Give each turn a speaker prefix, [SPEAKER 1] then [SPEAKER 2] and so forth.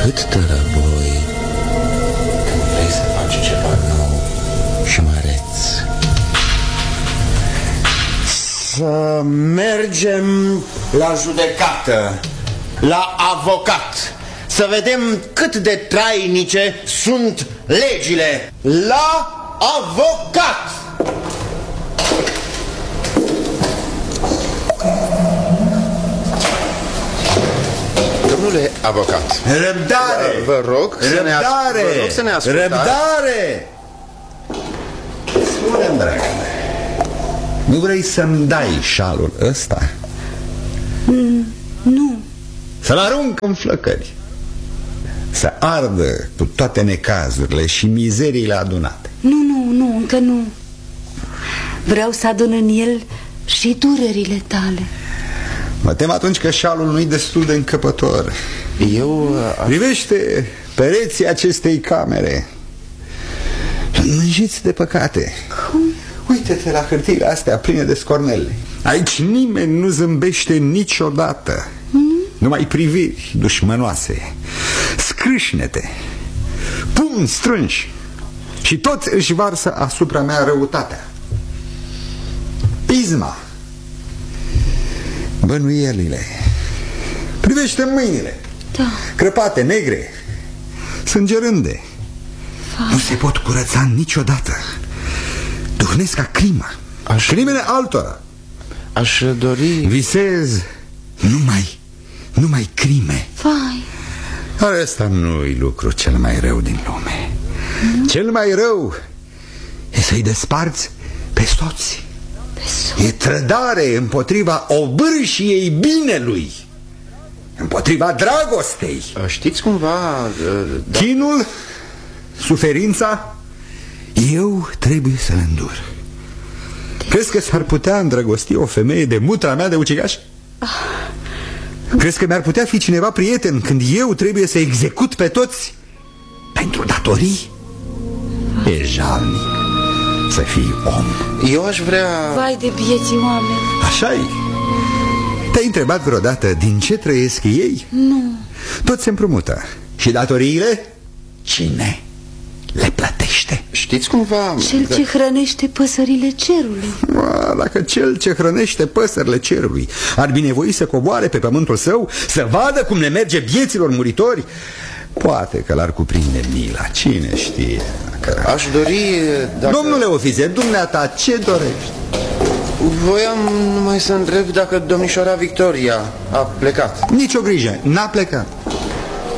[SPEAKER 1] cât tărăboi când vrei să faci ceva nou și măreț. Să mergem la judecată, la avocat, să vedem cât de trainice sunt legile. La avocat!
[SPEAKER 2] Domnule avocat,
[SPEAKER 1] Răbdare!
[SPEAKER 2] Vă rog să ne ascultați.
[SPEAKER 1] Răbdare! Spune-mi, dragă mea, nu vrei să-mi dai șalul ăsta?
[SPEAKER 3] Nu.
[SPEAKER 1] Să-l arunc în flăcări, să ardă cu toate necazurile și mizeriile adunate.
[SPEAKER 3] Nu, încă nu. Vreau să adun în el și durerile tale.
[SPEAKER 1] Mă tem atunci că șalul nu-i destul de încăpător. Privește pereții acestei camere, mânjiți de păcate.
[SPEAKER 3] Cum?
[SPEAKER 1] Uite-te la hârtiile astea pline de scornele. Aici nimeni nu zâmbește niciodată. Numai priviri dușmănoase, scrâșnete, pumni strânși, și toți își varsă asupra mea răutatea, pisma, bănuielile. Privește mâinile,
[SPEAKER 3] da,
[SPEAKER 1] crăpate, negre, sângerânde. Nu se pot curăța niciodată. Duhnesc ca crimă, crimele altora.
[SPEAKER 2] Aș dori...
[SPEAKER 1] Visez numai crime.
[SPEAKER 3] Vai.
[SPEAKER 1] Dar ăsta nu-i lucru cel mai rău din lume. Cel mai rău e să-i desparți pe soți. E trădare împotriva obârșiei binelui, împotriva dragostei.
[SPEAKER 2] Știți cumva...
[SPEAKER 1] Chinul, suferința, eu trebuie să-l îndur. Crezi că s-ar putea îndrăgosti o femeie de mutra mea de ucigaș? Crezi că mi-ar putea fi cineva prieten când eu trebuie să execut pe toți pentru datorii? E jalnic să fii om.
[SPEAKER 2] Eu aș vrea...
[SPEAKER 3] Vai de bieții oameni.
[SPEAKER 1] Așa-i. Te-ai întrebat vreodată din ce trăiesc ei?
[SPEAKER 3] Nu.
[SPEAKER 1] Toți se împrumută. Și datoriile? Cine le plătește?
[SPEAKER 2] Știți cumva...
[SPEAKER 3] Cel ce hrănește păsările cerului.
[SPEAKER 1] Dacă cel ce hrănește păsările cerului ar binevoi să coboare pe pământul său, să vadă cum le merge vieților muritori, poate că l-ar cuprinde mila. Cine știe?
[SPEAKER 2] Aș dori...
[SPEAKER 1] Domnule ofițer, dumneata, ce dorești?
[SPEAKER 2] Voiam numai să întreb dacă domnișoara Victoria a plecat.
[SPEAKER 1] Nici o grijă, n-a plecat.